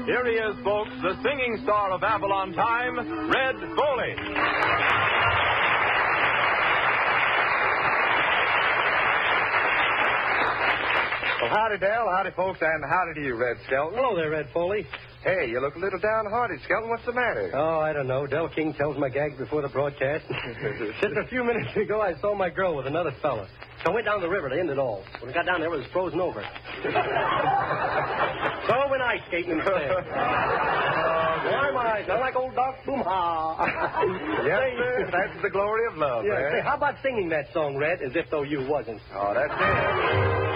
Here he is, folks, the singing star of Avalon Time, Red Foley. Well, howdy, Del. Howdy, folks, and howdy to you, Red Skelton. Hello there, Red Foley. Hey, you look a little downhearted, Skelton. What's the matter? Oh, I don't know. Del King tells my gag before the broadcast. Just a few minutes ago, I saw my girl with another fella. So I went down the river to end it all. When I got down there, it was frozen over. So I went ice skating instead. Why am I? Sound like old Doc Boom-ha. Yes, sir. That's the glory of love, Yeah, Red. say, how about singing that song, Red, as if though you wasn't? Oh, that's it.